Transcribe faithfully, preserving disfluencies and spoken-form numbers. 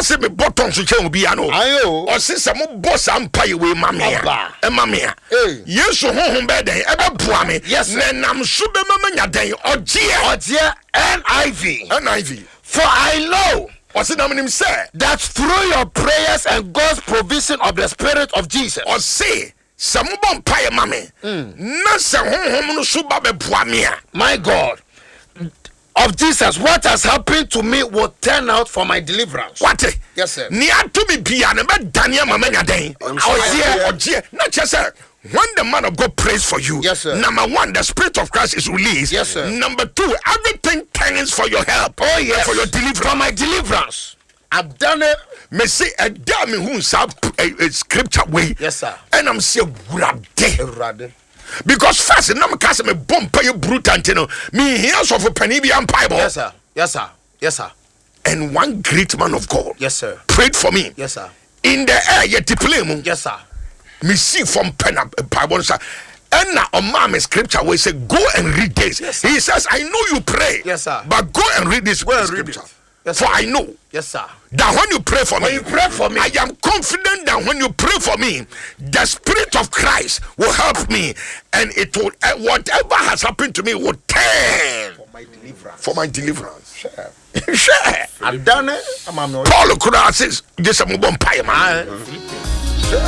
say me bottom so chen obi ano Ayo. o se se mo boss ampa ye we mamia e mamia yesu honhom be den e be boa me na nam so be mama den ogie ogie N I V N I V for I know say that through your prayers and God's provision of the Spirit of Jesus or say some bon pie mame na se honhom no so ba be boa me my God of Jesus, what has happened to me will turn out for my deliverance. What? Yes, sir. Ni atu mi bia na be Daniel mama nya den. Oje oje na chese when the man of God prays for you, yes, sir. Number one, the Spirit of Christ is released. Yes, sir. Number two, everything turns for your help. Oh yes, for your deliverance. For my deliverance. I've done it. Me say a damn who sa scripture way. Yes, sir. And I'm say urade. Urade. Because first, now me cast me bomb pay brutal, you know. Me hears of a Penibian Bible. Yes, sir. Yes, sir. Yes, sir. And one great man of God. Yes, sir. Prayed for me. Yes, sir. In the air, yet to play mu. Yes, sir. Me see from pen Bible, sir. And now, on my scripture, we say, go and read this. Yes, he says, I know you pray. Yes, sir. But go and read this go and scripture. Read it. Yes, for I know. Yes, sir. That when you pray for when me, you pray for me, I am confident that when you pray for me, the Spirit of Christ will help me, and it will uh, whatever has happened to me will turn for my deliverance. For my deliverance. Sure. Sure. I've done it. Paul could have said, "This is a mobile pie man."